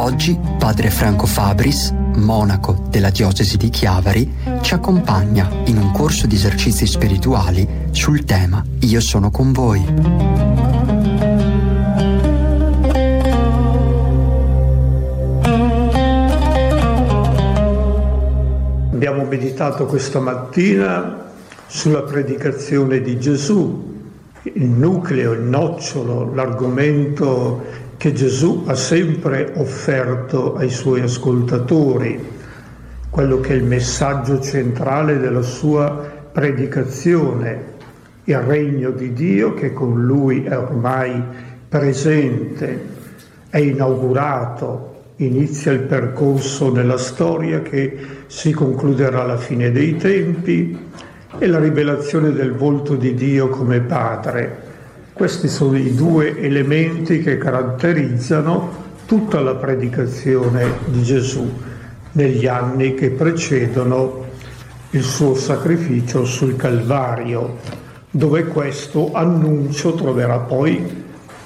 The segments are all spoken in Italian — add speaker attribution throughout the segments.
Speaker 1: Oggi padre Franco Fabris, monaco della diocesi di Chiavari, ci accompagna in un corso di esercizi spirituali sul tema Io sono con voi.
Speaker 2: Abbiamo meditato questa mattina sulla predicazione di Gesù, il nucleo, il nocciolo, l'argomento che Gesù ha sempre offerto ai suoi ascoltatori, quello che è il messaggio centrale della sua predicazione, il regno di Dio che con lui è ormai presente, è inaugurato, inizia il percorso nella storia che si concluderà alla fine dei tempi, e la rivelazione del volto di Dio come Padre. Questi sono i due elementi che caratterizzano tutta la predicazione di Gesù negli anni che precedono il suo sacrificio sul Calvario, dove questo annuncio troverà poi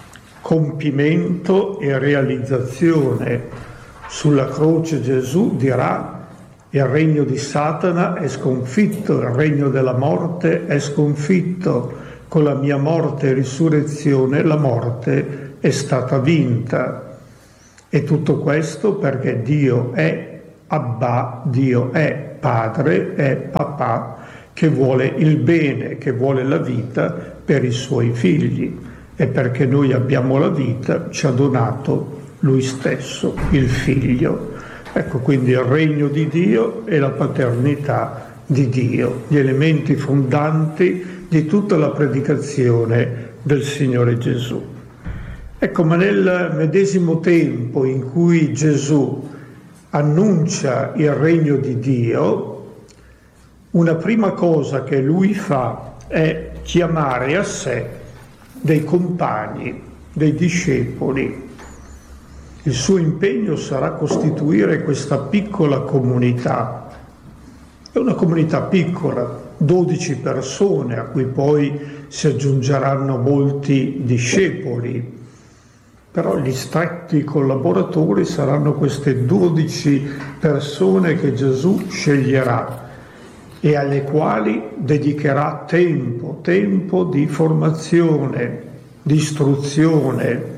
Speaker 2: compimento e realizzazione. Sulla croce Gesù dirà: il regno di Satana è sconfitto, il regno della morte è sconfitto. Con la mia morte e risurrezione la morte è stata vinta. E tutto questo perché Dio è Abba, Dio è Padre, è Papà, che vuole il bene, che vuole la vita per i suoi figli. E perché noi abbiamo la vita ci ha donato Lui stesso, il Figlio. Ecco quindi il regno di Dio e la paternità di Dio, gli elementi fondanti di tutta la predicazione del Signore Gesù. Ecco, ma nel medesimo tempo in cui Gesù annuncia il regno di Dio, una prima cosa che lui fa è chiamare a sé dei compagni, dei discepoli. Il suo impegno sarà costituire questa piccola comunità. È una comunità piccola, 12 persone, a cui poi si aggiungeranno molti discepoli. Però gli stretti collaboratori saranno queste 12 persone che Gesù sceglierà e alle quali dedicherà tempo di formazione, di istruzione.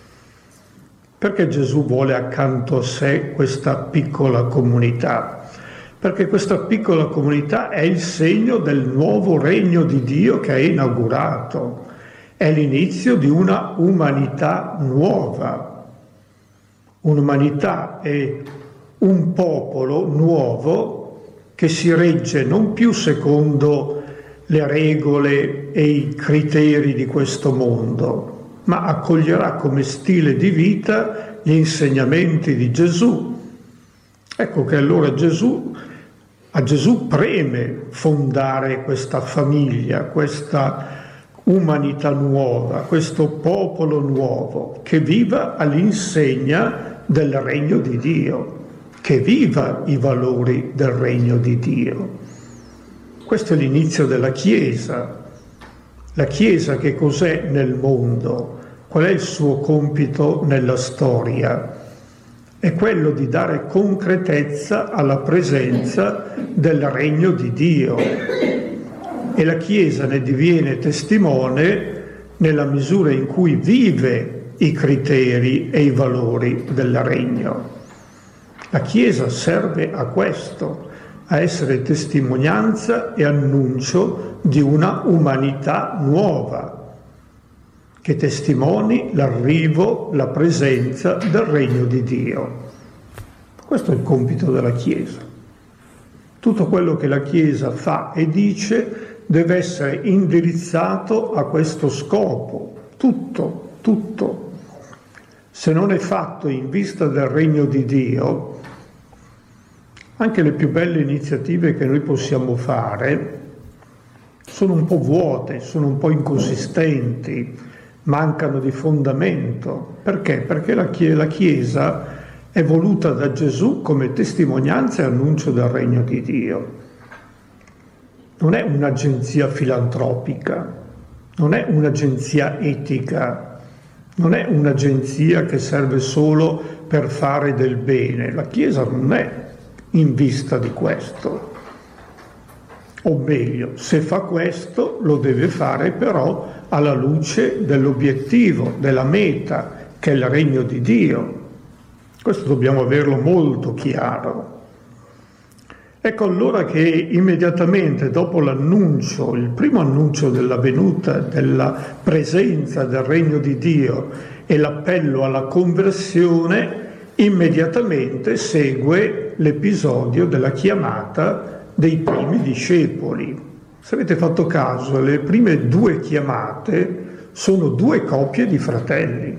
Speaker 2: Perché Gesù vuole accanto a sé questa piccola comunità? Perché questa piccola comunità è il segno del nuovo regno di Dio che è inaugurato, è l'inizio di una umanità nuova. Un'umanità e un popolo nuovo che si regge non più secondo le regole e i criteri di questo mondo, ma accoglierà come stile di vita gli insegnamenti di Gesù. Ecco che allora a Gesù preme fondare questa famiglia, questa umanità nuova, questo popolo nuovo, che viva all'insegna del regno di Dio, che viva i valori del regno di Dio. Questo è l'inizio della Chiesa. La Chiesa che cos'è nel mondo? Qual è il suo compito nella storia? È quello di dare concretezza alla presenza del regno di Dio. E la Chiesa ne diviene testimone nella misura in cui vive i criteri e i valori del regno. La Chiesa serve a questo, a essere testimonianza e annuncio di una umanità nuova, che testimoni l'arrivo, la presenza del regno di Dio. Questo è il compito della Chiesa. Tutto quello che la Chiesa fa e dice deve essere indirizzato a questo scopo, tutto. Se non è fatto in vista del regno di Dio, anche le più belle iniziative che noi possiamo fare sono un po' vuote, sono un po' inconsistenti, mancano di fondamento. Perché? Perché la Chiesa è voluta da Gesù come testimonianza e annuncio del regno di Dio. Non è un'agenzia filantropica, non è un'agenzia etica, non è un'agenzia che serve solo per fare del bene. La Chiesa non è in vista di questo. O meglio, se fa questo lo deve fare però alla luce dell'obiettivo, della meta, che è il regno di Dio. Questo dobbiamo averlo molto chiaro. Ecco allora che immediatamente dopo l'annuncio, il primo annuncio della venuta, della presenza del regno di Dio e l'appello alla conversione, immediatamente segue l'episodio della chiamata dei primi discepoli. Se avete fatto caso, le prime due chiamate sono due coppie di fratelli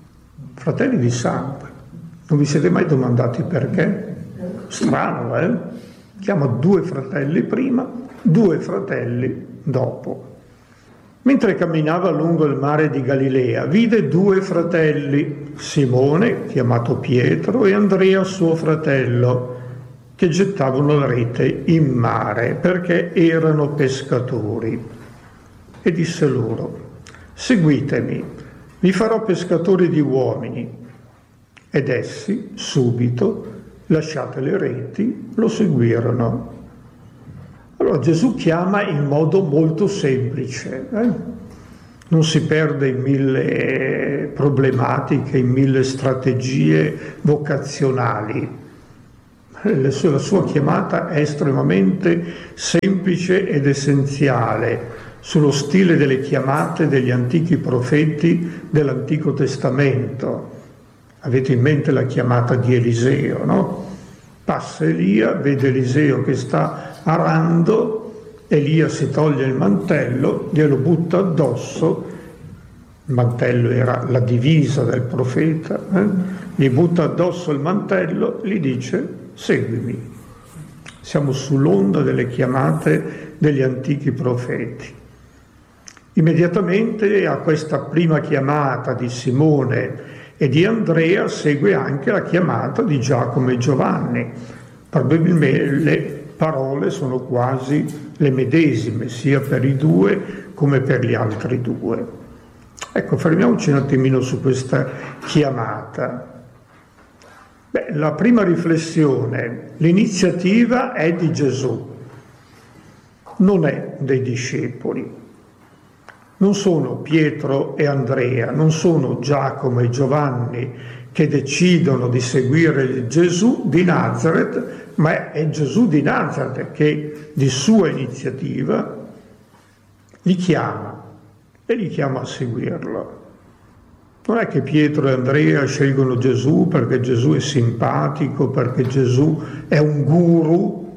Speaker 2: di sangue. Non vi siete mai domandati perché? Strano, eh? Chiama due fratelli prima, due fratelli dopo. Mentre camminava lungo il mare di Galilea, vide due fratelli, Simone, chiamato Pietro, e Andrea, suo fratello, che gettavano la rete in mare perché erano pescatori. E disse loro: seguitemi, vi farò pescatori di uomini. Ed essi, subito, lasciate le reti, lo seguirono. Allora Gesù chiama in modo molto semplice, non si perde in mille problematiche, in mille strategie vocazionali. La sua chiamata è estremamente semplice ed essenziale, sullo stile delle chiamate degli antichi profeti dell'Antico Testamento. Avete in mente la chiamata di Eliseo, no? Passa Elia, vede Eliseo che sta arando, Elia si toglie il mantello, glielo butta addosso, il mantello era la divisa del profeta, gli butta addosso il mantello, gli dice: seguimi. Siamo sull'onda delle chiamate degli antichi profeti. Immediatamente a questa prima chiamata di Simone e di Andrea segue anche la chiamata di Giacomo e Giovanni. Probabilmente le parole sono quasi le medesime, sia per i due come per gli altri due. Ecco, fermiamoci un attimino su questa chiamata. La prima riflessione: l'iniziativa è di Gesù, non è dei discepoli. Non sono Pietro e Andrea, non sono Giacomo e Giovanni che decidono di seguire Gesù di Nazareth, ma è Gesù di Nazareth che di sua iniziativa li chiama e li chiama a seguirlo. Non è che Pietro e Andrea scelgono Gesù perché Gesù è simpatico, perché Gesù è un guru,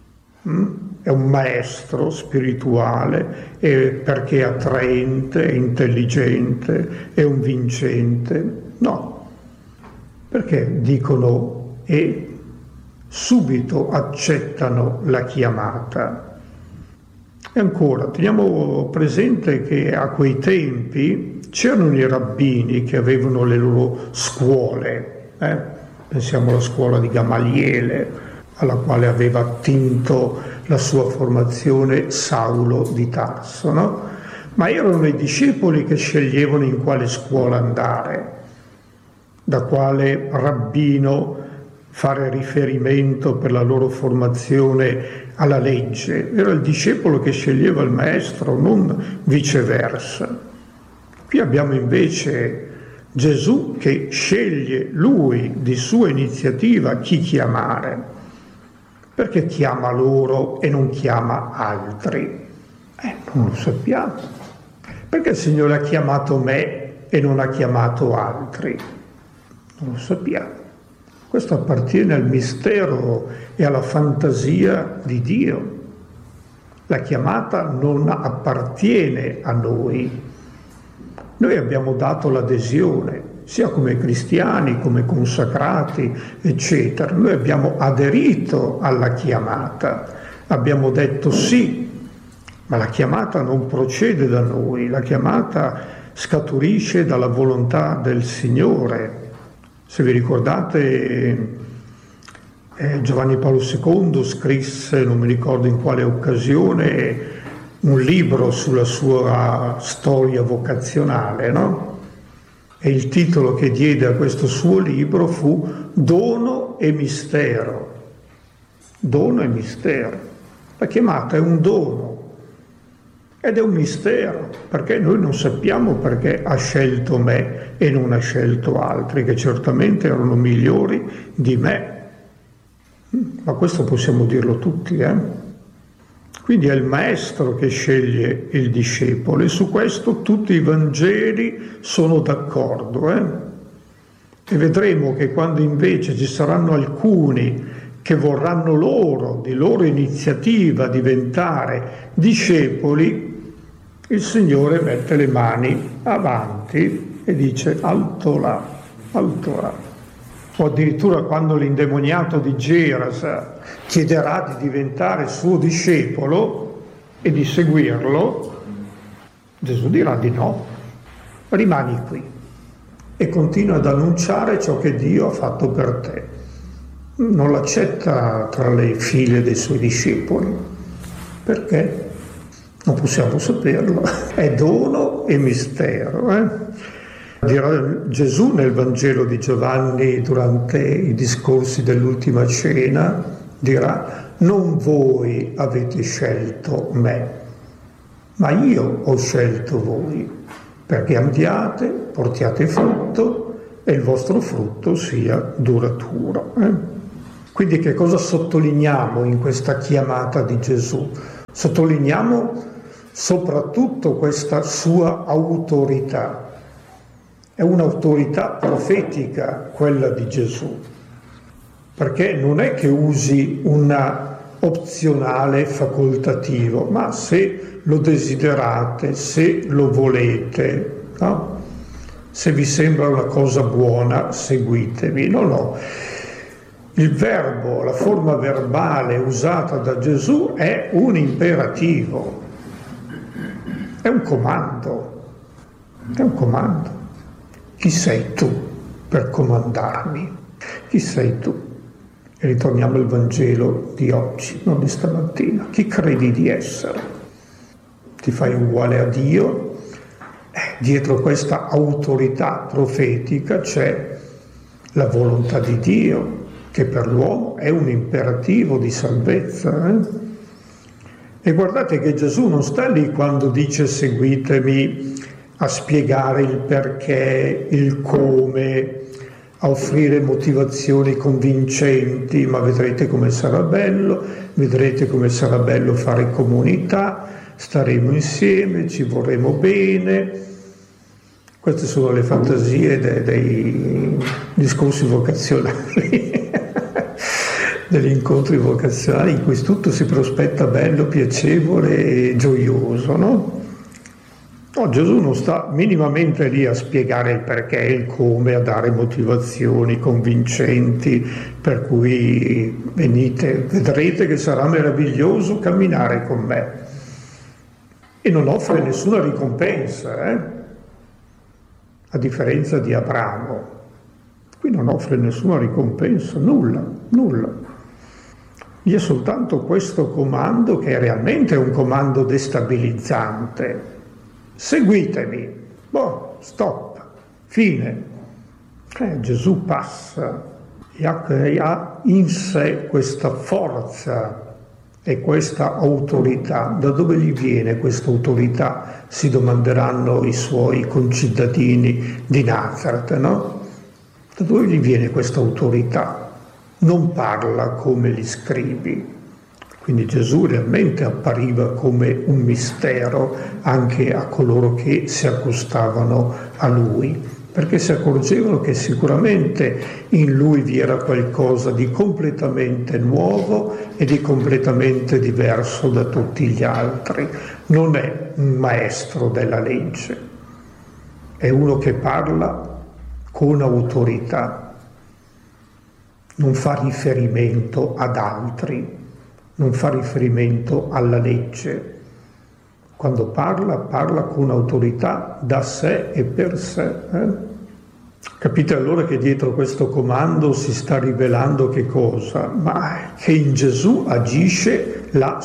Speaker 2: è un maestro spirituale, perché è attraente, è intelligente, è un vincente. No, perché dicono e subito accettano la chiamata. E ancora, teniamo presente che a quei tempi c'erano i rabbini che avevano le loro scuole, pensiamo alla scuola di Gamaliele, alla quale aveva attinto la sua formazione Saulo di Tarso, no? Ma erano i discepoli che sceglievano in quale scuola andare, da quale rabbino fare riferimento per la loro formazione alla legge. Era il discepolo che sceglieva il maestro, non viceversa. Qui abbiamo invece Gesù che sceglie lui di sua iniziativa chi chiamare. Perché chiama loro e non chiama altri? Non lo sappiamo. Perché il Signore ha chiamato me e non ha chiamato altri? Non lo sappiamo. Questo appartiene al mistero e alla fantasia di Dio. La chiamata non appartiene a noi. Noi abbiamo dato l'adesione, sia come cristiani, come consacrati, eccetera. Noi abbiamo aderito alla chiamata, abbiamo detto sì, ma la chiamata non procede da noi, la chiamata scaturisce dalla volontà del Signore. Se vi ricordate, Giovanni Paolo II scrisse, non mi ricordo in quale occasione, un libro sulla sua storia vocazionale, no? E il titolo che diede a questo suo libro fu Dono e mistero. Dono e mistero. La chiamata è un dono ed è un mistero, perché noi non sappiamo perché ha scelto me e non ha scelto altri, che certamente erano migliori di me. Ma questo possiamo dirlo tutti, Quindi è il maestro che sceglie il discepolo e su questo tutti i Vangeli sono d'accordo. E vedremo che quando invece ci saranno alcuni che vorranno di loro iniziativa diventare discepoli, il Signore mette le mani avanti e dice alto là, alto là. O addirittura quando l'indemoniato di Gerasa chiederà di diventare suo discepolo e di seguirlo, Gesù dirà di no, rimani qui e continua ad annunciare ciò che Dio ha fatto per te. Non l'accetta tra le file dei suoi discepoli. Perché? Non possiamo saperlo. È dono e mistero. Dirà Gesù nel Vangelo di Giovanni durante i discorsi dell'ultima cena, dirà: non voi avete scelto me, ma io ho scelto voi, perché andiate, portiate frutto e il vostro frutto sia duraturo. Quindi che cosa sottolineiamo in questa chiamata di Gesù? Sottolineiamo soprattutto questa sua autorità. È un'autorità profetica quella di Gesù, perché non è che usi una opzionale facoltativo, ma se lo desiderate, se lo volete, no? Se vi sembra una cosa buona, seguitemi. No. Il verbo, la forma verbale usata da Gesù è un imperativo, è un comando, è un comando. Chi sei tu per comandarmi? Chi sei tu? E ritorniamo al Vangelo di oggi, non di stamattina. Chi credi di essere? Ti fai uguale a Dio? Dietro questa autorità profetica c'è la volontà di Dio, che per l'uomo è un imperativo di salvezza. E guardate che Gesù non sta lì quando dice seguitemi a spiegare il perché, il come, a offrire motivazioni convincenti, ma vedrete come sarà bello fare comunità, staremo insieme, ci vorremo bene. Queste sono le fantasie dei discorsi vocazionali, degli incontri vocazionali in cui tutto si prospetta bello, piacevole e gioioso, no? No, Gesù non sta minimamente lì a spiegare il perché e il come, a dare motivazioni convincenti per cui venite, vedrete che sarà meraviglioso camminare con me. E non offre nessuna ricompensa, a differenza di Abramo. Qui non offre nessuna ricompensa, nulla. Vi è soltanto questo comando che è realmente un comando destabilizzante. Seguitemi, stop, fine. Gesù passa e ha in sé questa forza e questa autorità. Da dove gli viene questa autorità? Si domanderanno i suoi concittadini di Nazareth, no? Da dove gli viene questa autorità? Non parla come gli scribi. Quindi Gesù realmente appariva come un mistero anche a coloro che si accostavano a lui, perché si accorgevano che sicuramente in lui vi era qualcosa di completamente nuovo e di completamente diverso da tutti gli altri. Non è un maestro della legge, è uno che parla con autorità, non fa riferimento ad altri, non fa riferimento alla legge. Quando parla con autorità da sé e per sé. Capite allora che dietro questo comando si sta rivelando che cosa? Ma che in Gesù agisce la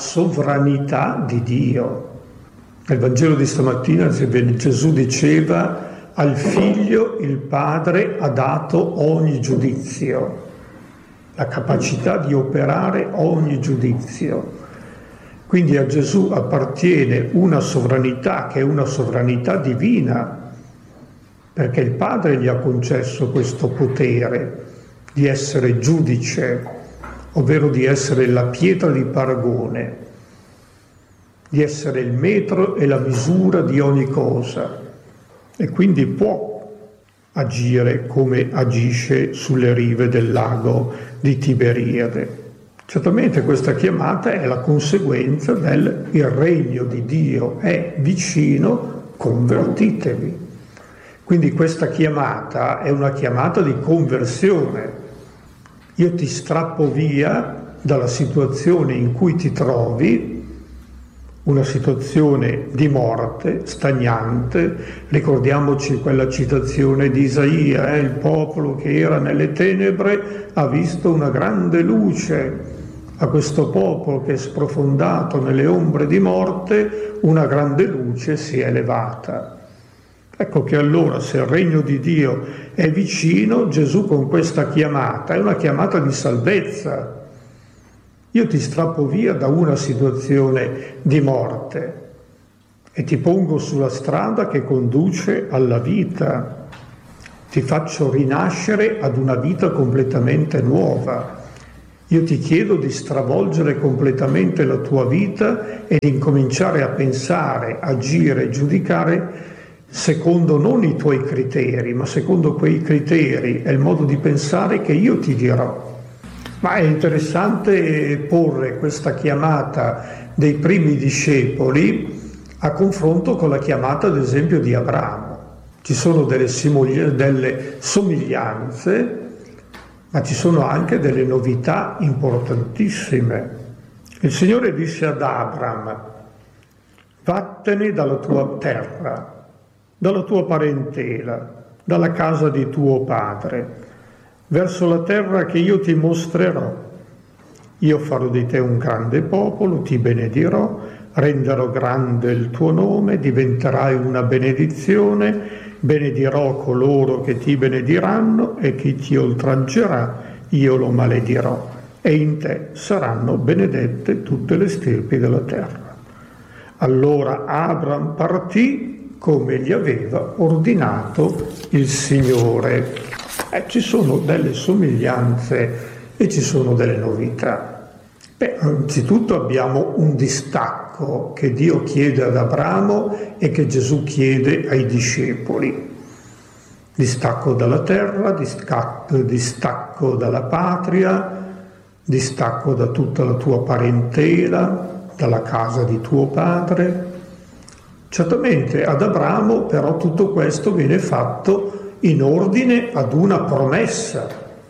Speaker 2: sovranità di Dio. Nel Vangelo di stamattina Gesù diceva Al figlio il Padre ha dato ogni giudizio, la capacità di operare ogni giudizio. Quindi a Gesù appartiene una sovranità che è una sovranità divina, perché il Padre gli ha concesso questo potere di essere giudice, ovvero di essere la pietra di paragone, di essere il metro e la misura di ogni cosa, e quindi può agire come agisce sulle rive del lago di Tiberiade. Certamente questa chiamata è la conseguenza del il regno di Dio è vicino, convertitevi. Quindi questa chiamata è una chiamata di conversione. Io ti strappo via dalla situazione in cui ti trovi, una situazione di morte, stagnante. Ricordiamoci quella citazione di Isaia, il popolo che era nelle tenebre ha visto una grande luce. A questo popolo che è sprofondato nelle ombre di morte, una grande luce si è elevata. Ecco che allora, se il regno di Dio è vicino, Gesù con questa chiamata, è una chiamata di salvezza. Io ti strappo via da una situazione di morte e ti pongo sulla strada che conduce alla vita. Ti faccio rinascere ad una vita completamente nuova. Io ti chiedo di stravolgere completamente la tua vita e di incominciare a pensare, agire, giudicare secondo non i tuoi criteri, ma secondo quei criteri e il modo di pensare che io ti dirò. Ma è interessante porre questa chiamata dei primi discepoli a confronto con la chiamata, ad esempio, di Abramo. Ci sono delle somiglianze, ma ci sono anche delle novità importantissime. Il Signore disse ad Abram: vattene dalla tua terra, dalla tua parentela, dalla casa di tuo padre, verso la terra che io ti mostrerò. Io farò di te un grande popolo, ti benedirò, renderò grande il tuo nome, diventerai una benedizione, benedirò coloro che ti benediranno e chi ti oltraggerà io lo maledirò, e in te saranno benedette tutte le stirpi della terra. Allora Abram partì come gli aveva ordinato il Signore. Ci sono delle somiglianze e ci sono delle novità. Anzitutto abbiamo un distacco che Dio chiede ad Abramo e che Gesù chiede ai discepoli. Distacco dalla terra, distacco dalla patria, distacco da tutta la tua parentela, dalla casa di tuo padre. Certamente ad Abramo però tutto questo viene fatto in ordine ad una promessa.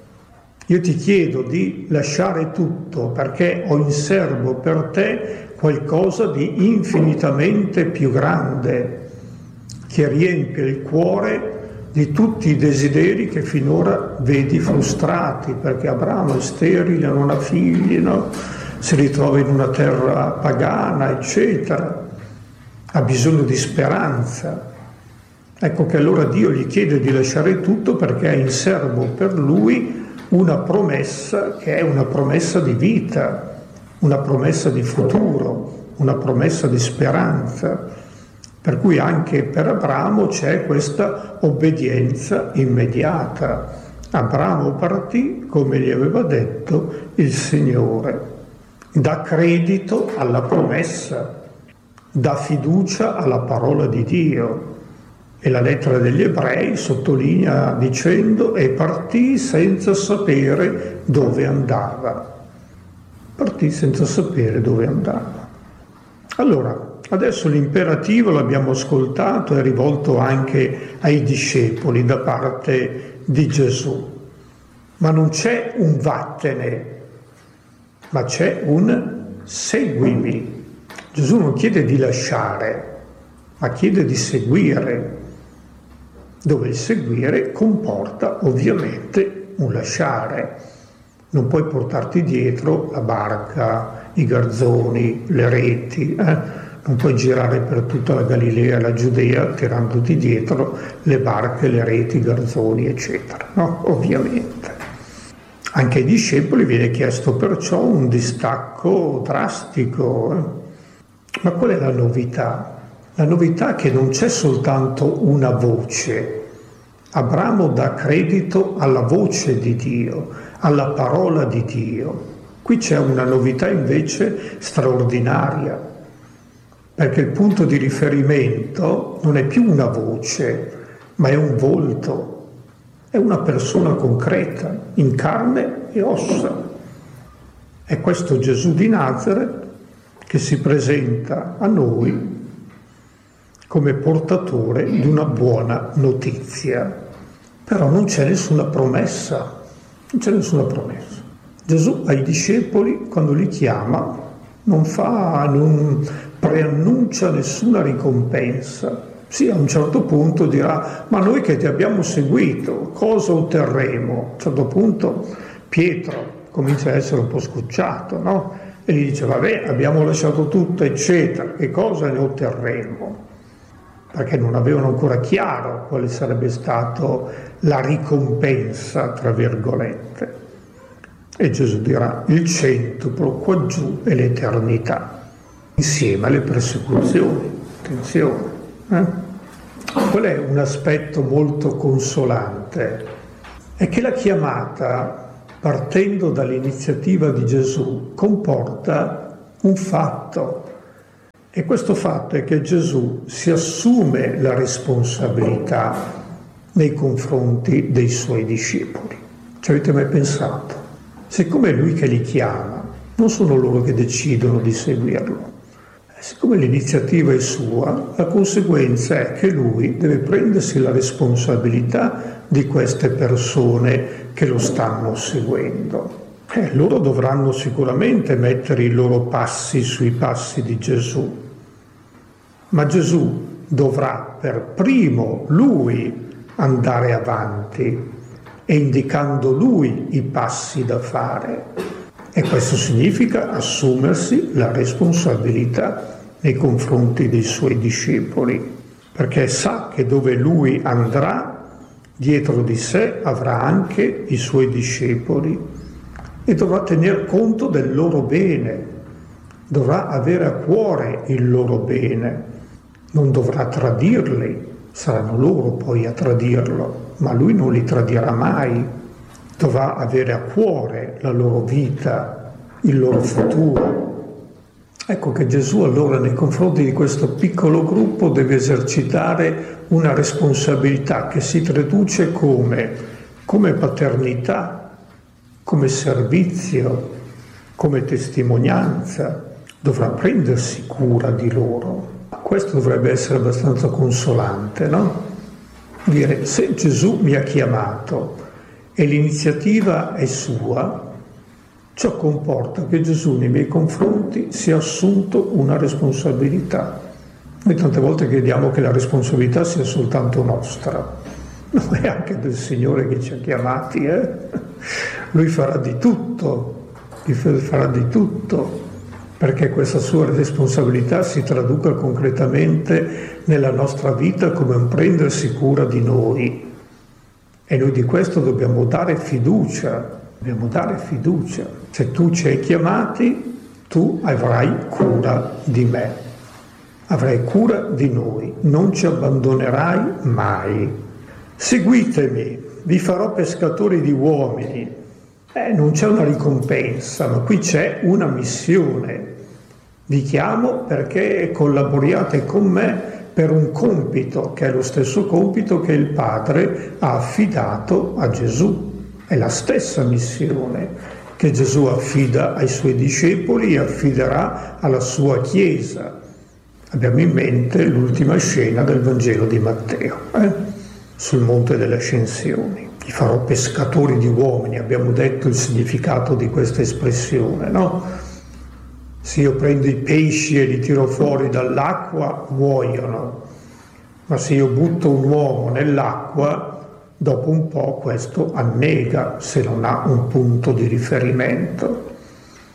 Speaker 2: Io ti chiedo di lasciare tutto perché ho in serbo per te qualcosa di infinitamente più grande, che riempie il cuore di tutti i desideri che finora vedi frustrati, perché Abramo è sterile, non ha figli, no? Si ritrova in una terra pagana, eccetera, ha bisogno di speranza. Ecco che allora Dio gli chiede di lasciare tutto perché ha in serbo per lui una promessa che è una promessa di vita, una promessa di futuro, una promessa di speranza. Per cui anche per Abramo c'è questa obbedienza immediata. Abramo partì come gli aveva detto il Signore, dà credito alla promessa, dà fiducia alla parola di Dio. E la lettera degli Ebrei sottolinea dicendo: e partì senza sapere dove andava. Partì senza sapere dove andava. Allora, adesso l'imperativo l'abbiamo ascoltato, è rivolto anche ai discepoli da parte di Gesù. Ma non c'è un vattene, ma c'è un seguimi. Gesù non chiede di lasciare, ma chiede di seguire, dove il seguire comporta ovviamente un lasciare. Non puoi portarti dietro la barca, i garzoni, le reti, Non puoi girare per tutta la Galilea e la Giudea tirandoti dietro le barche, le reti, i garzoni, eccetera, no? Ovviamente. Anche ai discepoli viene chiesto perciò un distacco drastico. Ma qual è la novità? La novità è che non c'è soltanto una voce. Abramo dà credito alla voce di Dio, alla parola di Dio. Qui c'è una novità invece straordinaria, perché il punto di riferimento non è più una voce, ma è un volto, è una persona concreta, in carne e ossa. È questo Gesù di Nazaret che si presenta a noi come portatore di una buona notizia. Però non c'è nessuna promessa, non c'è nessuna promessa. Gesù ai discepoli, quando li chiama, non preannuncia nessuna ricompensa. Sì, a un certo punto dirà, ma noi che ti abbiamo seguito, cosa otterremo? A un certo punto Pietro comincia a essere un po' scocciato, no? E gli dice, vabbè, abbiamo lasciato tutto, eccetera, che cosa ne otterremo? Perché non avevano ancora chiaro quale sarebbe stata la ricompensa, tra virgolette. E Gesù dirà, il centuplo qua giù è l'eternità, insieme alle persecuzioni. Attenzione. Qual è un aspetto molto consolante? È che la chiamata, partendo dall'iniziativa di Gesù, comporta un fatto. E questo fatto è che Gesù si assume la responsabilità nei confronti dei suoi discepoli. Ci avete mai pensato? Siccome è lui che li chiama, non sono loro che decidono di seguirlo. Siccome l'iniziativa è sua, la conseguenza è che lui deve prendersi la responsabilità di queste persone che lo stanno seguendo. Loro dovranno sicuramente mettere i loro passi sui passi di Gesù, ma Gesù dovrà per primo lui andare avanti e indicando lui i passi da fare. E questo significa assumersi la responsabilità nei confronti dei suoi discepoli, perché sa che dove lui andrà, dietro di sé avrà anche i suoi discepoli e dovrà tener conto del loro bene, dovrà avere a cuore il loro bene, non dovrà tradirli, saranno loro poi a tradirlo, ma lui non li tradirà mai. Dovrà avere a cuore la loro vita, il loro futuro. Ecco che Gesù allora nei confronti di questo piccolo gruppo deve esercitare una responsabilità che si traduce come paternità, come servizio, come testimonianza. Dovrà prendersi cura di loro. Questo dovrebbe essere abbastanza consolante, no? Dire, se Gesù mi ha chiamato e l'iniziativa è sua, ciò comporta che Gesù nei miei confronti si è assunto una responsabilità. Noi tante volte crediamo che la responsabilità sia soltanto nostra, no, è anche del Signore che ci ha chiamati, Lui farà di tutto perché questa sua responsabilità si traduca concretamente nella nostra vita come un prendersi cura di noi. E noi di questo dobbiamo dare fiducia. Se tu ci hai chiamati, tu avrai cura di me, avrai cura di noi, non ci abbandonerai mai. Seguitemi, vi farò pescatori di uomini. Non c'è una ricompensa, ma qui c'è una missione. Vi chiamo perché collaboriate con me per un compito, che è lo stesso compito che il Padre ha affidato a Gesù. È la stessa missione che Gesù affida ai suoi discepoli e affiderà alla sua Chiesa. Abbiamo in mente l'ultima scena del Vangelo di Matteo, sul Monte delle Ascensioni. Vi farò pescatori di uomini, abbiamo detto il significato di questa espressione, no? Se io prendo i pesci e li tiro fuori dall'acqua, muoiono, ma se io butto un uomo nell'acqua, dopo un po' questo annega se non ha un punto di riferimento.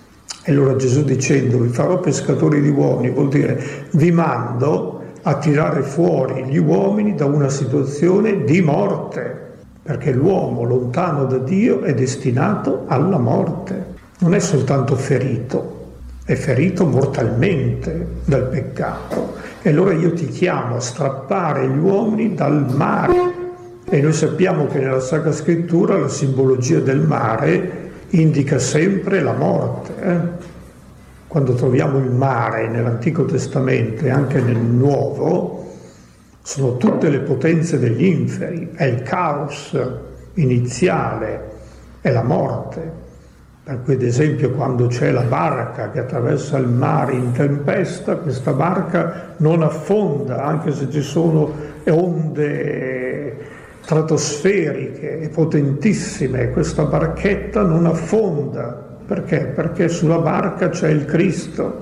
Speaker 2: E allora Gesù dicendo vi farò pescatori di uomini vuol dire vi mando a tirare fuori gli uomini da una situazione di morte, perché l'uomo lontano da Dio è destinato alla morte. Non è soltanto ferito, è ferito mortalmente dal peccato. E allora io ti chiamo a strappare gli uomini dal mare. E noi sappiamo che nella Sacra Scrittura la simbologia del mare indica sempre la morte. Quando troviamo il mare nell'Antico Testamento e anche nel Nuovo, sono tutte le potenze degli inferi, è il caos iniziale, è la morte. Per cui ad esempio quando c'è la barca che attraversa il mare in tempesta, questa barca non affonda, anche se ci sono onde stratosferiche e potentissime, questa barchetta non affonda. Perché? Perché sulla barca c'è il Cristo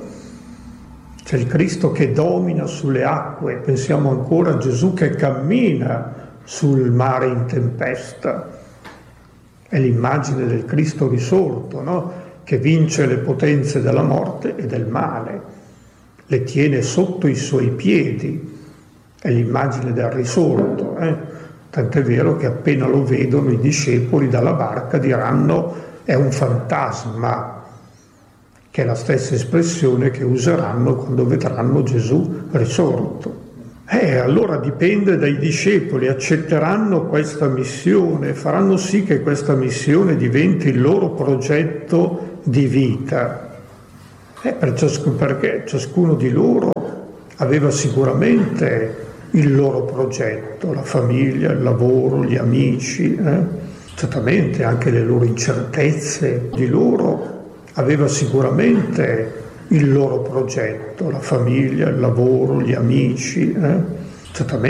Speaker 2: che domina sulle acque. Pensiamo ancora a Gesù che cammina sul mare in tempesta. È l'immagine del Cristo risorto, no? Che vince le potenze della morte e del male, le tiene sotto i suoi piedi. È l'immagine del risorto. Tant'è vero che appena lo vedono i discepoli dalla barca diranno è un fantasma, che è la stessa espressione che useranno quando vedranno Gesù risorto. Allora dipende dai discepoli, accetteranno questa missione, faranno sì che questa missione diventi il loro progetto di vita. Perché ciascuno di loro aveva sicuramente il loro progetto, la famiglia, il lavoro, gli amici, certamente anche le loro incertezze. Di loro aveva sicuramente il loro progetto, la famiglia, il lavoro, gli amici, certamente